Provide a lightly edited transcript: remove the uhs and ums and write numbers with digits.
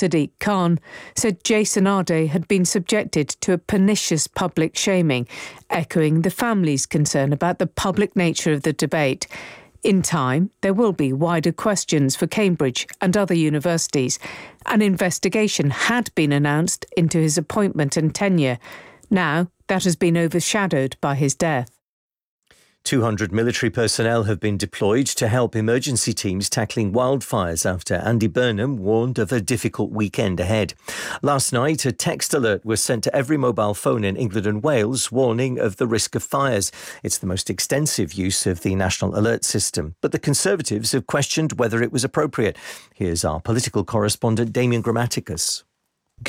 Sadiq Khan, said Jason Arde had been subjected to a pernicious public shaming, echoing the family's concern about the public nature of the debate. In time, there will be wider questions for Cambridge and other universities. An investigation had been announced into his appointment and tenure. Now, that has been overshadowed by his death. 200 military personnel have been deployed to help emergency teams tackling wildfires after Andy Burnham warned of a difficult weekend ahead. Last night, a text alert was sent to every mobile phone in England and Wales warning of the risk of fires. It's the most extensive use of the National Alert System, but the Conservatives have questioned whether it was appropriate. Here's our political correspondent Damien Grammaticus.